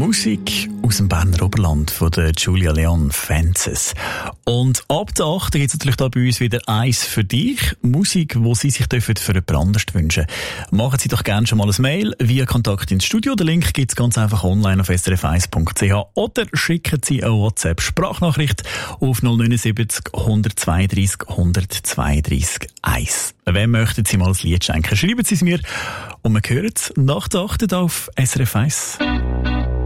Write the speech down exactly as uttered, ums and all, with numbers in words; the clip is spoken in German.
Musik aus dem Berner Oberland von der Julia Leon Fences. Und ab der acht gibt es natürlich da bei uns wieder eins für dich. Musik, die Sie sich für jemand anderes wünschen. Machen Sie doch gerne schon mal ein Mail via Kontakt ins Studio. Den Link gibt es ganz einfach online auf s r f eins punkt c h oder schicken Sie eine WhatsApp-Sprachnachricht auf null neun sieben null eins zwei drei null eins zwei drei eins. Wem möchten Sie mal ein Lied schenken? Schreiben Sie es mir und wir hören es nach der acht auf S R F eins.